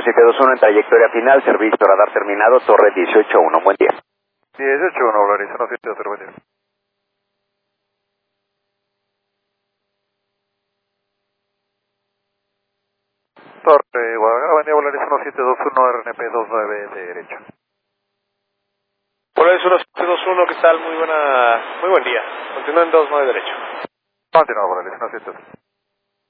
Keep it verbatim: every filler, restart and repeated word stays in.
siete dos uno en trayectoria final, servicio radar terminado, torre dieciocho uno, buen día. dieciocho uno, Volaris uno siete dos cero, buen día. Torre Guadalajara, buen día, Volaris uno siete dos uno, R N P dos nueve de derecha. Volaris uno siete dos uno, ¿qué tal? Muy buena, muy buen día. Continúa en dos nueve derecho. Continúa, Volaris uno siete dos uno.